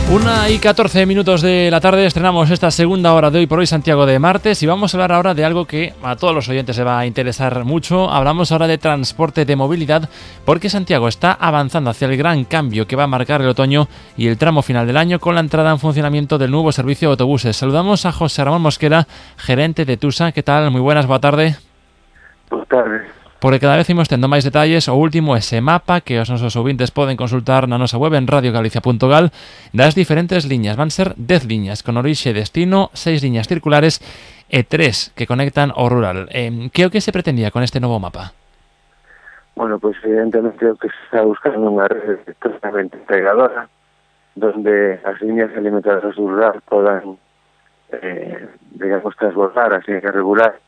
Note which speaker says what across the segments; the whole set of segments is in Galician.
Speaker 1: 1:14 de la tarde, estrenamos esta segunda hora de Hoy por Hoy Santiago de martes y vamos a hablar ahora de algo que a todos los oyentes se va a interesar mucho. Hablamos ahora de transporte, de movilidad, porque Santiago está avanzando hacia el gran cambio que va a marcar el otoño y el tramo final del año con la entrada en funcionamiento del nuevo servicio de autobuses. Saludamos a José Ramón Mosquera, gerente de TUSA. ¿Qué tal? Muy buenas, boa tarde.
Speaker 2: Boa tarde.
Speaker 1: Porque cada vez imos tendo máis detalles. O último ese mapa que os nosos ouvintes poden consultar na nosa web en radiogalicia.gal das diferentes liñas. Van ser 10 liñas con orixe e destino, 6 liñas circulares e 3 que conectan ao rural. Que é o que se pretendía con este novo mapa?
Speaker 2: Bueno, pues evidentemente o que se está buscando unha rede totalmente integradora donde as liñas alimentadoras do rural podan digamos, transbordar as liñas regulares.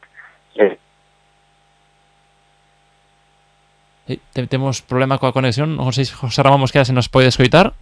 Speaker 1: Temos problema coa conexión. Non sei se José Ramón Mosquera se nos pode escoitar.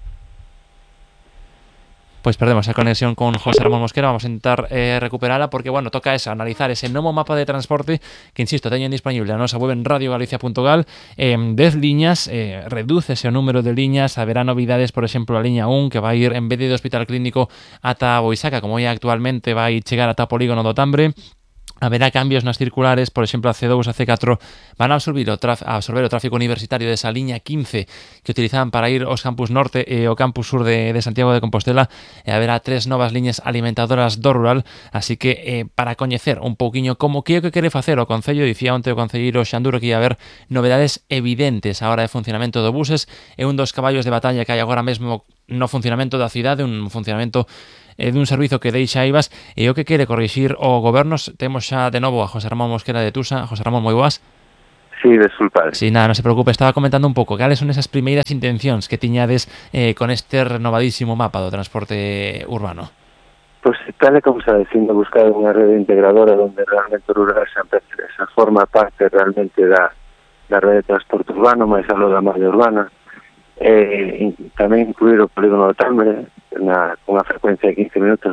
Speaker 1: Pois perdemos a conexión con José Ramón Mosquera. Vamos a intentar recuperala porque, bueno, toca analizar ese novo mapa de transporte que, insisto, teñen disponible a nosa web en radiogalicia.gal. 10 liñas, redúcese o número de liñas, haberá novidades, por exemplo, a liña 1 que vai ir en vez de do Hospital Clínico ata Boisaca, como é actualmente, vai chegar ata o Polígono do Tambre. Haberá cambios nas circulares, por exemplo, a C2 e a C4 van a absorber o tráfico universitario desa liña 15 que utilizaban para ir aos campus norte e ao campus sur de Santiago de Compostela, e haberá 3 novas liñas alimentadoras do rural, así que para coñecer un pouquiño como que é o que quere facer o Concello, dicía onte o concelleiro Xanduro que ia haber novedades evidentes á hora de funcionamento do buses, é un dos caballos de batalla que hai agora mesmo no funcionamento da cidade, un funcionamento dun servizo que deixa Aivas e o que quere corrixir o goberno. Temos xa de novo a José Ramón Mosquera de TUSA. José Ramón, moi boas.
Speaker 2: Sí, desculpad.
Speaker 1: Sí, nada, non se preocupe, estaba comentando un pouco cales son esas primeiras intencións que tiñades con este renovadísimo mapa do transporte urbano.
Speaker 2: Pues tal e como está dicindo, buscar unha rede integradora onde realmente o rural esa forma parte realmente da rede de transporte urbano, máis algo da malha urbana. Tamén incluir o Polígono do Tambre con unha frecuencia de 15 minutos.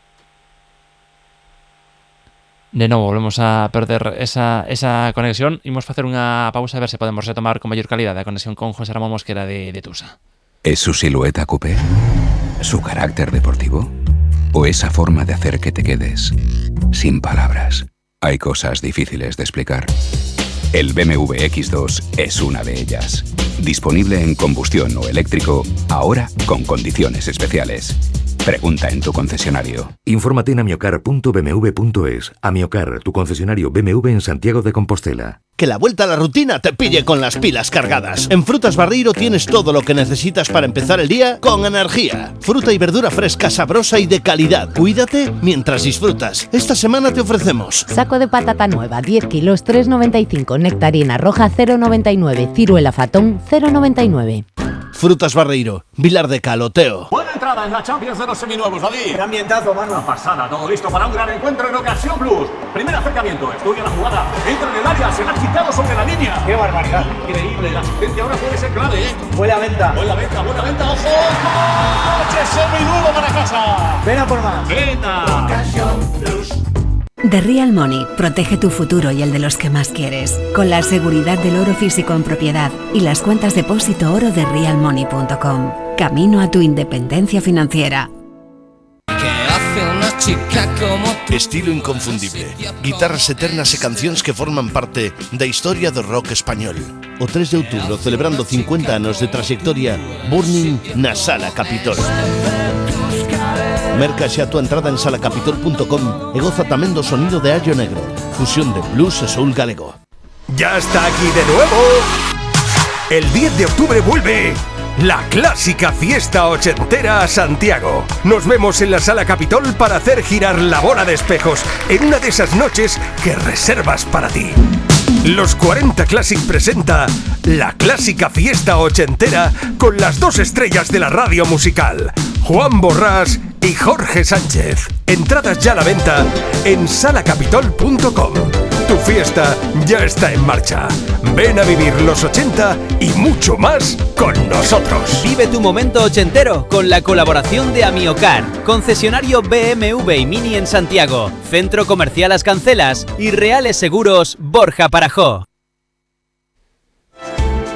Speaker 1: De novo, volvemos a perder esa conexión. Imos facer unha pausa a ver se podemos retomar con maior calidade a conexión con José Ramón Mosquera de TUSA.
Speaker 3: ¿Es su silueta coupé? ¿Su carácter deportivo? ¿O esa forma de hacer que te quedes sin palabras? Hay cosas difíciles de explicar. El BMW X2 es una de ellas. Disponible en combustión o eléctrico, ahora con condiciones especiales. Pregunta en tu concesionario.
Speaker 4: Infórmate en amiocar.bmw.es. Amiocar, tu concesionario BMW en Santiago de Compostela.
Speaker 5: Que la vuelta a la rutina te pille con las pilas cargadas. En Frutas Barreiro tienes todo lo que necesitas para empezar el día con energía. Fruta y verdura fresca, sabrosa y de calidad. Cuídate mientras disfrutas. Esta semana te ofrecemos
Speaker 6: saco de patata nueva, 10 kilos, 3,95. Nectarina roja, 0,99. Ciruela fatón, 0,99.
Speaker 5: Frutas Barreiro, Vilar de Caloteo.
Speaker 7: Buena entrada en la Champions de los seminuevos, David.
Speaker 8: Qué ambientazo, mano.
Speaker 7: Una pasada, todo listo para un gran encuentro en Ocasión Plus. Primer acercamiento, estudia la jugada, entra en el área, se la ha quitado sobre la línea.
Speaker 8: Qué barbaridad.
Speaker 7: Increíble, la asistencia ahora puede ser clave, ¿eh?
Speaker 8: Buena venta,
Speaker 7: buena venta, ojo. ¡Coche seminuevo para casa!
Speaker 8: Ven a por más.
Speaker 7: Venga.
Speaker 8: Ocasión Plus.
Speaker 9: The Real Money protege tu futuro y el de los que más quieres, con la seguridad del oro físico en propiedad y las cuentas depósito oro de realmoney.com. Camino a tu independencia financiera.
Speaker 5: Estilo inconfundible, guitarras eternas e cancións que forman parte da historia do rock español. O 3 de outubro, celebrando 50 anos de trayectoria, Burning na Sala Capitol. Merca xa a tua entrada en salacapitol.com e goza tamén do sonido de Allo Negro, fusión de blues e soul galego.
Speaker 10: ¡Ya está aquí de nuevo! El 10 de octubre vuelve la clásica fiesta ochentera a Santiago. Nos vemos en la Sala Capitol para hacer girar la bola de espejos en una de esas noches que reservas para ti. Los 40 Classic presenta la clásica fiesta ochentera con las 2 estrellas de la radio musical, Juan Borrás y Jorge Sánchez. Entradas ya a la venta en salacapitol.com. Tu fiesta ya está en marcha. Ven a vivir los 80 y mucho más con nosotros.
Speaker 11: Vive tu momento ochentero con la colaboración de Amiocar, concesionario BMW y Mini en Santiago, Centro Comercial Las Cancelas y Reales Seguros Borja Parajó.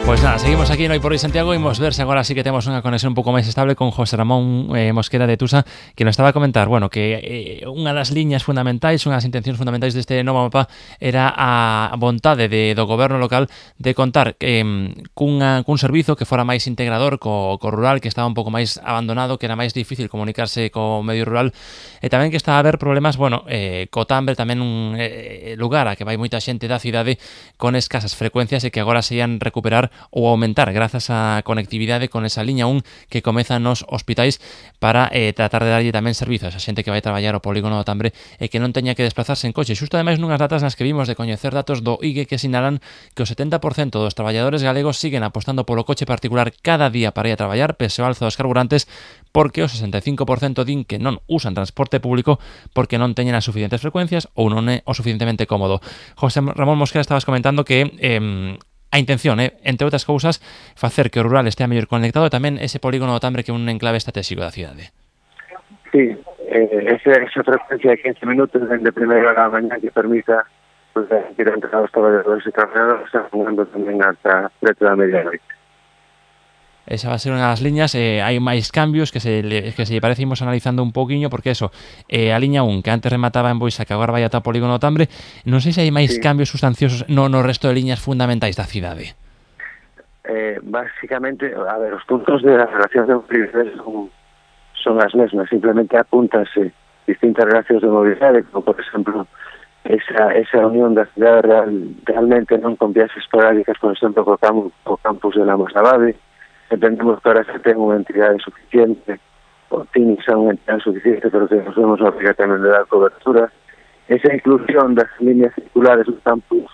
Speaker 1: Pois nada, seguimos aquí no Hoy por Hoy Santiago. Imos ver se agora sí que temos unha conexión un pouco máis estable con José Ramón Mosquera de Tusa, que nos estaba a comentar, bueno, que unha das liñas fundamentais, unhas intencións fundamentais deste novo mapa era a vontade do goberno local de contar cun servizo que fora máis integrador co rural, que estaba un pouco máis abandonado, que era máis difícil comunicarse co medio rural, e tamén que estaba a haber problemas, bueno, co Tambre, tamén un lugar a que vai moita xente da cidade con escasas frecuencias e que agora se ian recuperar ou aumentar grazas á conectividade con esa liña 1 que comeza nos hospitais para tratar de darlle tamén servizos a xente que vai traballar o polígono do Tambre e que non teña que desplazarse en coche. Xusto ademais nunhas datas nas que vimos de coñecer datos do IGE que sinalan que o 70% dos traballadores galegos siguen apostando polo coche particular cada día para ir a traballar pese ao alza dos carburantes, porque o 65% din que non usan transporte público porque non teñen as suficientes frecuencias ou non é o suficientemente cómodo. José Ramón Mosquera, estabas comentando que a intención entre outras cousas, facer que o rural estea mellor conectado e tamén ese polígono do Tambre que é un enclave estratégico da cidade.
Speaker 2: Sí, esa frecuencia de 15 minutos dende primeira hora da mañá que permita ir a entregar os traballadores e traballadoras andando tamén ata preto da medianoite.
Speaker 1: Esa va a ser unha das liñas, hai máis cambios que se lle parece imos analizando un pouquiño, porque eso, a liña 1 que antes remataba en Boisa, que agora vai ata o polígono do Tambre, non sei se hai máis cambios sustanciosos no resto de liñas fundamentais da cidade.
Speaker 2: Básicamente, a ver, os puntos de las relacións de movilidade son as mesmas, simplemente apúntanse distintas relacións de mobilidade, como por exemplo esa unión da cidade realmente non con vías esporádicas, por exemplo, co campus de la Mosabade. Entendemos que ahora se ten unha entidade suficiente, o TINIX é unha entidade suficiente, pero que nos vemos obrigatoriamente de dar cobertura. Esa inclusión das líneas circulares nos campus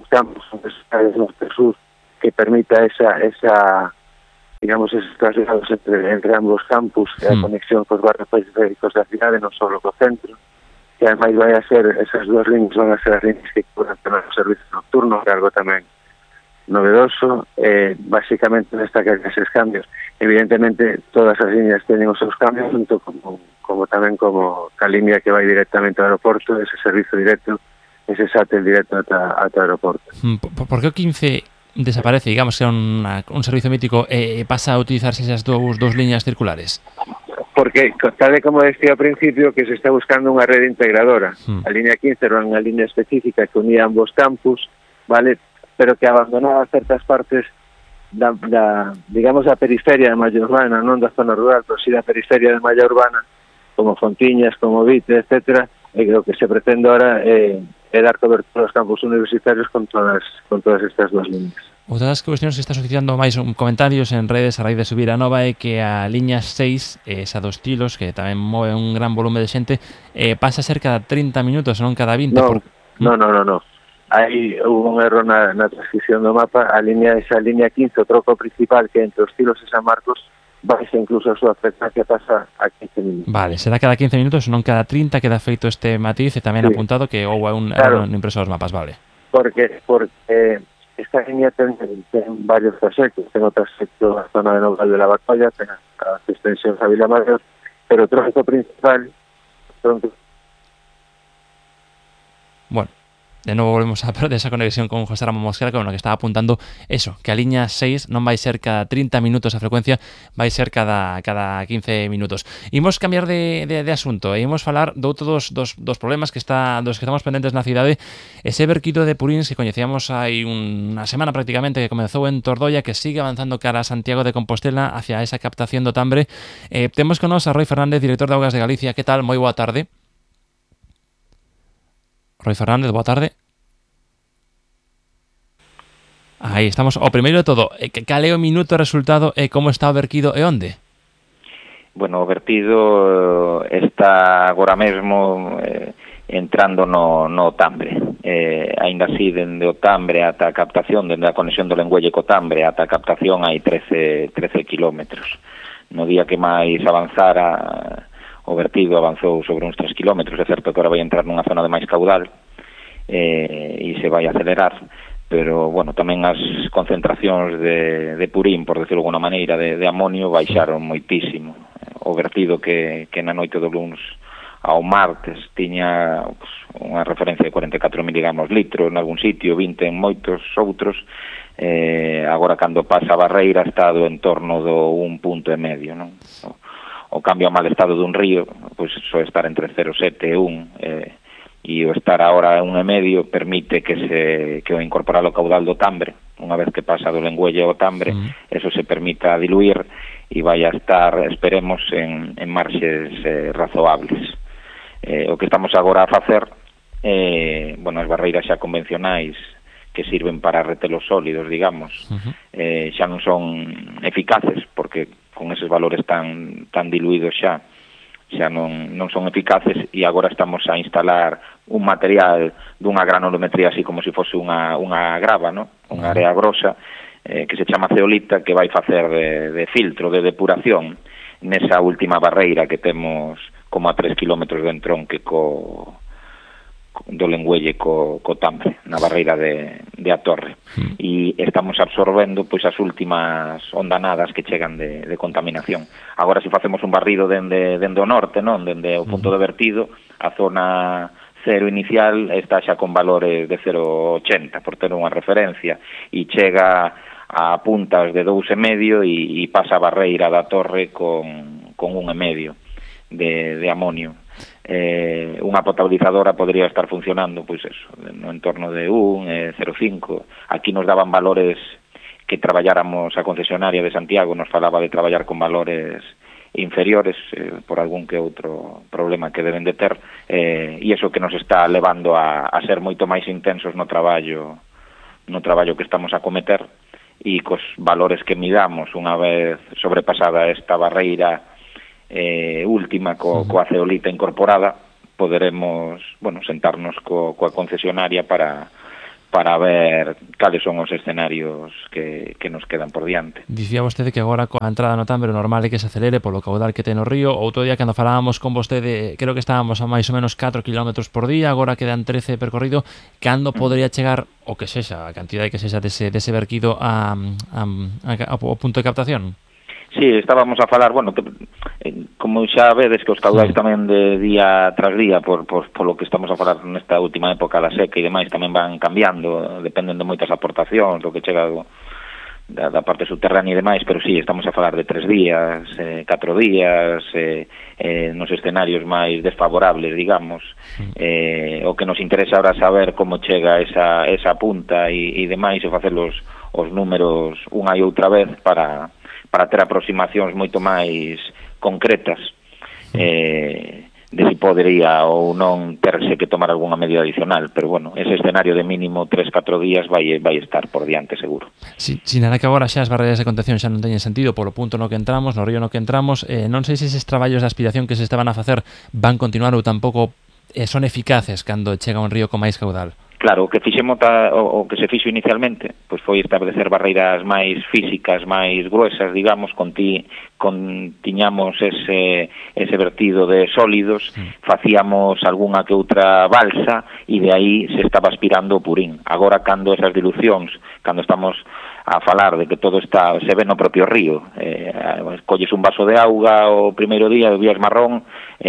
Speaker 2: sur, que permita esa digamos, esos traslados entre ambos campus, a conexión cos barrios periféricos da cidade, non só co centro, que ademais vai a ser, esas dúas líneas van a ser as líneas que cubran o servicio nocturno, que é algo tamén novedoso. Básicamente destacar esos cambios. Evidentemente todas as líneas teñen os seus cambios, tanto como tamén como a línea que vai directamente ao aeroporto, ese servizo directo, ese sátel directo ata o aeroporto.
Speaker 1: Por que o 15 desaparece, digamos que é un servizo mítico, pasa a utilizarse esas dous líneas circulares?
Speaker 2: Porque, tal como decía ao principio, que se está buscando unha rede integradora. A línea 15 era unha línea específica que unía ambos campus, vale, pero que abandonaba certas partes digamos, da periferia de malla urbana, non da zona rural, pero si da periferia de malla urbana, como Fontiñas, como Vite, etcétera, e o que se pretende ahora é dar cobertura aos campus universitarios con todas estas dúas líneas.
Speaker 1: Outra das cuestións que está suscitando máis comentarios en redes a raíz de subir a nova é que a liña 6, esa dos estilos, que tamén move un gran volume de xente, pasa a ser cada 30 minutos, non cada 20.
Speaker 2: No. Aí hubo un erro na transcripción do mapa. Esa liña 15, o troco principal que entre os Tilos e San Marcos, baixa incluso a súa frecuencia, pasa a 15 minutos.
Speaker 1: Vale, será cada 15 minutos, non cada 30, queda feito este matiz e tamén apuntado que houve un erro no impreso dos mapas, vale.
Speaker 2: Porque esta liña ten varios proxectos, ten o proxecto a zona de Nogal de la Batolla, ten a extensión a Vila Mayor, pero o troco principal...
Speaker 1: Bueno, de novo volvemos a perder esa conexión con José Ramón Mosquera, que estaba apuntando eso, que a liña 6 non vai ser cada 30 minutos a frecuencia, vai ser cada 15 minutos. Imos cambiar de asunto e imos falar de outro dos problemas dos que estamos pendentes na cidade, ese verquido de purins que coñecíamos hai unha semana prácticamente, que comezou en Tordoia, que sigue avanzando cara a Santiago de Compostela hacia esa captación do Tambre. Temos con nos a Roi Fernández, director de Augas de Galicia. Que tal? Moi boa tarde. Roi Fernández, boa tarde. Aí estamos. O primeiro de todo, cal é o minuto resultado e como está o verquido e onde?
Speaker 12: Bueno, o vertido está agora mesmo entrando no Tambre. Ainda así, dende o Tambre ata a captación, dende a conexión do Lengüelle co Tambre ata a captación hai 13 kilómetros. No día que máis avanzara, o vertido avanzou sobre uns 3 kilómetros. É certo que agora vai entrar nunha zona de máis caudal e se vai acelerar, pero, bueno, tamén as concentracións de purín, por decirlo de alguna maneira, de amonio, baixaron moitísimo. O vertido que na noite do luns ao martes tiña unha referencia de 44 miligramos litro en algún sitio, 20 en moitos outros, agora cando pasa a barreira está do entorno do 1,5 punto, non? O cambio a mal estado dun río, pois soe estar entre 0,7 e 1, e o estar agora a 1,5 permite que o incorporar o caudal do Tambre, unha vez que pasa do Lengüelle ao Tambre, eso se permita diluir e vai a estar, esperemos, en marxes razoables. O que estamos agora a facer, as barreiras xa convencionais que sirven para reter os sólidos, digamos, xa non son eficaces, porque con eses valores tan diluídos xa non son eficaces, e agora estamos a instalar un material dunha granulometría así como se fose unha grava, non? Unha area grosa, que se chama zeolita, que vai facer de filtro, de depuración nesa última barreira que temos como a 3 kilómetros de entronque do Lengüelle co Tambre, na barreira de A Torre, e estamos absorbendo pois as últimas ondanadas que chegan de contaminación. Agora, se facemos un barrido dende o norte, non, dende o punto de vertido, a zona cero inicial está xa con valores de 0,80, por ter unha referencia, e chega a puntas de 2,5 e pasa a barreira da Torre con 1,5 de amonio. Unha potabilizadora podría estar funcionando pois eso, no entorno de 1, 0,5. Aquí nos daban valores que traballáramos, a concesionaria de Santiago nos falaba de traballar con valores inferiores por algún que outro problema que deben de ter, e iso que nos está levando a ser moito máis intensos no traballo que estamos a cometer, e cos valores que midamos unha vez sobrepasada esta barreira última coa zeolita incorporada, poderemos, sentarnos coa concesionaria para ver cales son os escenarios que nos quedan por diante.
Speaker 1: Dicía vostede que agora coa entrada no Tambre normal é que se acelere polo caudal que ten o río. Outro día cando falábamos con vostede, creo que estábamos a máis ou menos 4 km por día, agora quedan 13 percorrido. Cando podría chegar o que sexa, a cantidade que sexa dese verquido ao punto de captación?
Speaker 12: Sí, estábamos a falar, como xa vedes que os caudais tamén de día tras día por lo que estamos a falar nesta última época da seca e demais tamén van cambiando, dependen de moitas aportacións do que chega da parte subterránea e demais, pero sí, estamos a falar de 3 días, 4 días, nos escenarios máis desfavorables, digamos. O que nos interesa ahora saber como chega esa punta e demais, e facer os números unha e outra vez para ter aproximacións moito máis concretas de si podería ou non terse que tomar algunha medida adicional, pero ese escenario de mínimo 3-4 días vai estar por diante seguro.
Speaker 1: Sinala que agora xa as barreiras de contención xa non teñen sentido polo punto no que entramos, no río no que entramos, non sei se eses traballos de aspiración que se estaban a facer van continuar ou tampouco son eficaces cando chega un río con máis caudal.
Speaker 12: Claro, o que fixemos o que se fixo inicialmente pois foi establecer barreiras máis físicas, máis gruesas, digamos, tiñamos ese vertido de sólidos, facíamos algunha que outra balsa e de aí se estaba aspirando o purín. Agora, cando esas dilucións, cando estamos a falar de que todo se ve no propio río, colles un vaso de auga o primeiro día, o vías marrón,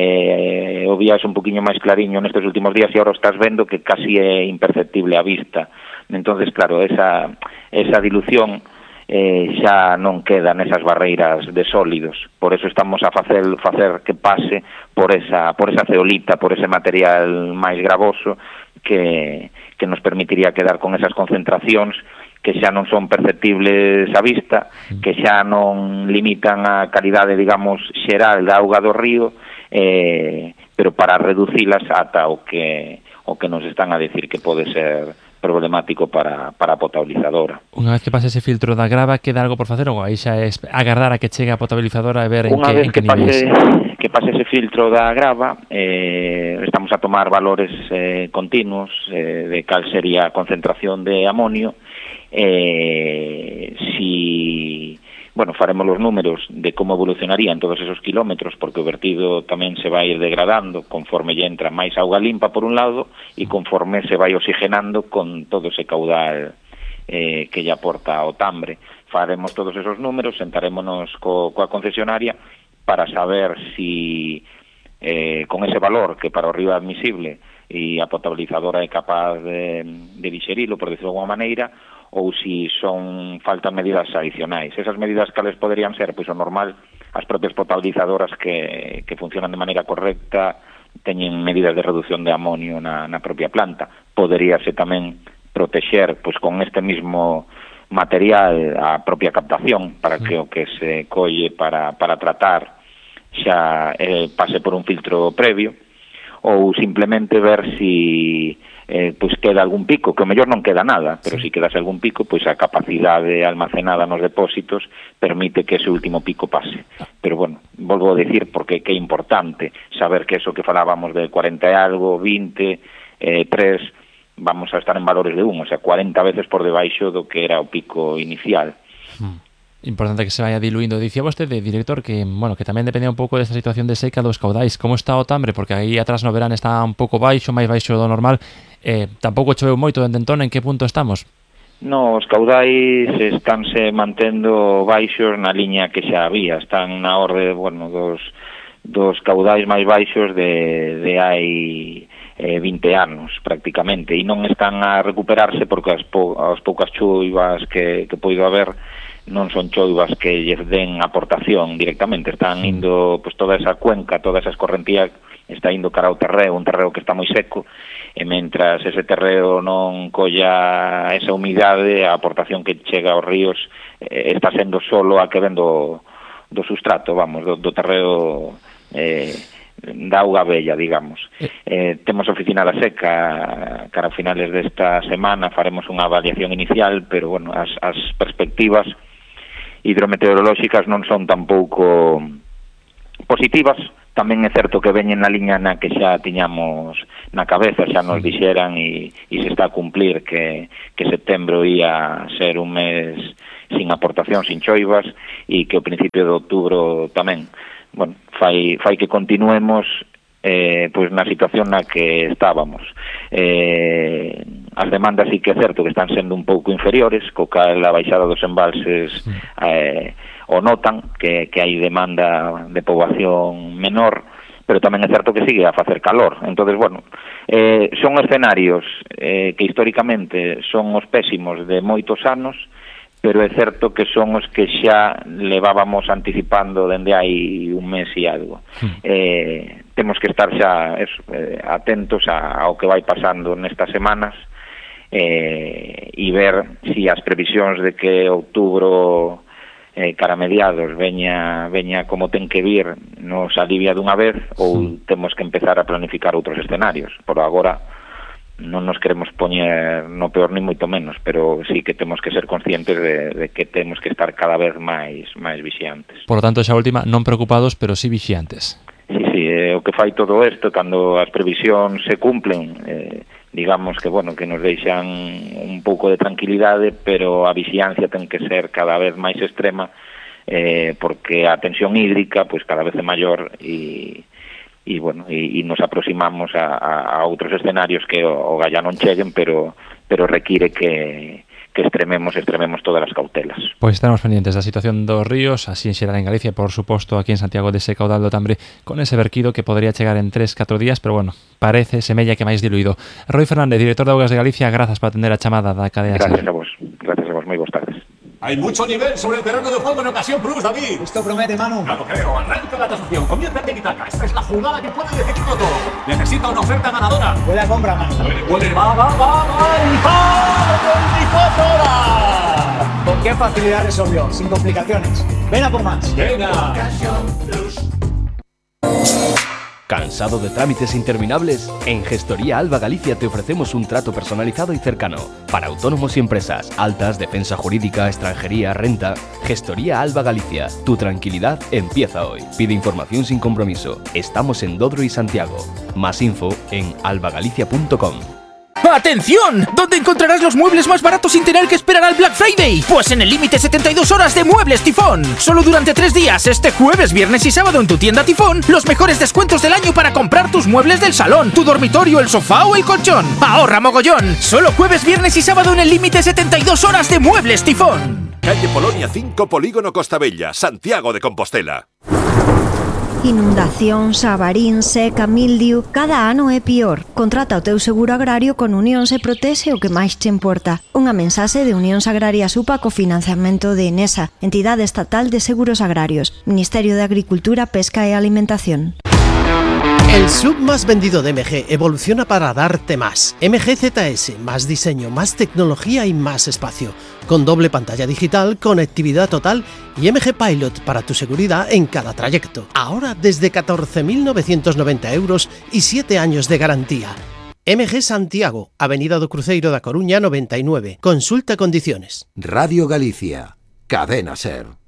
Speaker 12: o vías un poquinho máis clariño nestes últimos días e ahora estás vendo que casi é imperceptible a vista. Entonces, claro, esa dilución xa non queda nesas barreiras de sólidos, por eso estamos a facer que pase por esa zeolita, por ese material máis gravoso que nos permitiría quedar con esas concentracións que xa non son perceptibles á vista, que xa non limitan a calidade, digamos, xeral da auga do río, pero para reducilas ata o que nos están a decir que pode ser problemático para a potabilizadora.
Speaker 1: Unha vez que pase ese filtro da grava, queda algo por facer ou aí xa é agardar a que chegue a potabilizadora e ver en que niveis?
Speaker 12: Que pase ese filtro da grava, estamos a tomar valores continuos de cal sería a concentración de amonio. Faremos los números de cómo evolucionarían todos esos kilómetros, porque o vertido tamén se vai ir degradando conforme lle entra máis auga limpa por un lado e conforme se vai oxigenando con todo ese caudal que lle aporta o Tambre. Faremos todos esos números, sentarémonos coa concesionaria para saber si con ese valor que para o río é admisible e a potabilizadora é capaz de digerilo, por decirlo de alguma maneira, ou si son faltan medidas adicionais. Esas medidas cales poderían ser, pois o normal, as propias potabilizadoras que funcionan de maneira correcta teñen medidas de reducción de amonio na propia planta. Poderíase tamén protexer pois con este mismo material a propia captación para que o que se colle para tratar xa pase por un filtro previo, ou simplemente ver si pois queda algún pico, que o mellor non queda nada, pero si quedase algún pico, pois a capacidade almacenada nos depósitos permite que ese último pico pase. Pero bueno, volvo a decir porque que é importante saber que eso que falábamos de 40 e algo, 20, 3, vamos a estar en valores de 1, o sea, 40 veces por debaixo do que era o pico inicial.
Speaker 1: Importante que se vaya diluindo. Dicía vostede, director, que bueno, que tamén dependía un pouco desta situación de seca dos caudais. Como está o Tambre? Porque aí atrás no verán está un pouco baixo, máis baixo do normal. Tampouco choveu moito dende entón. En que punto estamos?
Speaker 12: No, os caudais estánse mantendo baixos na liña que xa había. Están na orde, bueno, dos caudais máis baixos de hai 20 anos, prácticamente. E non están a recuperarse porque as poucas choivas que poido haber non son choivas que lle den aportación directamente, están indo, pois toda esa cuenca, toda esa escorrentía está indo cara ao terreo, un terreo que está moi seco, e mentras ese terreo non colla esa humidade, a aportación que chega aos ríos está sendo solo a que ven do sustrato, vamos, do terreo da auga bella, digamos. Temos oficina da seca cara a finales desta semana, faremos unha avaliación inicial, pero bueno, as perspectivas hidrometeorolóxicas non son tampouco positivas. Tamén é certo que veñen na liña na que xa tiñamos na cabeza, xa nos dixeran e se está a cumplir que setembro ia ser un mes sin aportación, sin choivas, e que o principio de outubro tamén. Bueno, fai que continuemos pois na situación na que estábamos. As demandas sí que é certo que están sendo un pouco inferiores, co cal a baixada dos embalses o notan que hai demanda de poboación menor, pero tamén é certo que sigue a facer calor. Entonces, bueno, son escenarios que históricamente son os pésimos de moitos anos, pero é certo que son os que xa levábamos anticipando dende hai un mes e algo. Temos que estar xa atentos ao que vai pasando nestas semanas e ver si as previsións de que outubro cara mediados veña como ten que vir nos alivia dunha vez ou temos que empezar a planificar outros escenarios. Por agora non nos queremos poñer no peor ni moito menos, pero sí que temos que ser conscientes de que temos que estar cada vez máis vixiantes.
Speaker 1: Por lo tanto, xa última, non preocupados, pero sí vixiantes.
Speaker 12: Sí, o que fai todo isto, cando as previsións se cumplen, digamos que, bueno, que nos deixan un pouco de tranquilidade, pero a vixiancia ten que ser cada vez máis extrema, porque a tensión hídrica, pois cada vez é maior e bueno, e nos aproximamos a outros escenarios que o galla non cheguen, pero require que extrememos todas as cautelas.
Speaker 1: Pois estaremos pendientes da situación dos ríos, así en xeral en Galicia, por suposto aquí en Santiago dese caudal do Tambre, con ese verquido que podría chegar en 3-4 días, pero bueno, parece semella que máis diluído. Roi Fernández, director de Augas de Galicia, grazas por atender a chamada da cadea.
Speaker 12: Gracias a vos, moi boas tardes.
Speaker 7: Hay mucho nivel sobre el terreno de juego en Ocasión Plus, David.
Speaker 8: Esto promete, Manu.
Speaker 7: Ya lo creo. Arranca la tasación. Comienza el tiki-taka. Esta es la jugada que puede decidirlo todo. Necesita una oferta ganadora.
Speaker 8: Huele a compra, Manu.
Speaker 7: Huele. Va. ¡24 horas!
Speaker 8: ¿Con qué facilidad resolvió? Sin complicaciones. Ven a por más.
Speaker 7: Venga.
Speaker 8: Ocasión Plus.
Speaker 13: ¿Cansado de trámites interminables? En Gestoría Alba Galicia te ofrecemos un trato personalizado y cercano. Para autónomos y empresas, altas, defensa jurídica, extranjería, renta. Gestoría Alba Galicia. Tu tranquilidad empieza hoy. Pide información sin compromiso. Estamos en Dodro y Santiago. Más info en albagalicia.com.
Speaker 14: ¡Atención! ¿Dónde encontrarás los muebles más baratos sin tener que esperar al Black Friday? Pues en el límite 72 horas de Muebles Tifón. Solo durante 3 días, este jueves, viernes y sábado en tu tienda Tifón, los mejores descuentos del año para comprar tus muebles del salón, tu dormitorio, el sofá o el colchón. ¡Ahorra mogollón! Solo jueves, viernes y sábado en el límite 72 horas de Muebles Tifón.
Speaker 15: Calle Polonia 5, Polígono Costa Bella, Santiago de Compostela. Inundacións, avarín, seca, mildiu, cada ano é pior. Contrata o teu seguro agrario con Unión Se Protexe o que máis te importa. Unha mensaxe de Unión Agraria Supa co financiamento de Enesa, Entidade Estatal de Seguros Agrarios, Ministerio de Agricultura, Pesca e Alimentación.
Speaker 16: El sub más vendido de MG evoluciona para darte más. MG ZS, más diseño, más tecnología y más espacio. Con doble pantalla digital, conectividad total y MG Pilot para tu seguridad en cada trayecto. Ahora desde 14.990 euros y 7 años de garantía. MG Santiago, Avenida do Cruceiro da Coruña 99. Consulta condiciones.
Speaker 17: Radio Galicia, Cadena SER.